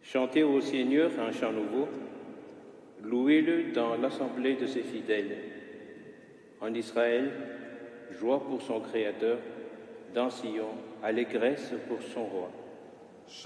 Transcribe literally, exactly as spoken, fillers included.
Chantez au Seigneur un chant nouveau, louez-le dans l'assemblée de ses fidèles. En Israël, joie pour son Créateur, dans Sion, allégresse pour son roi.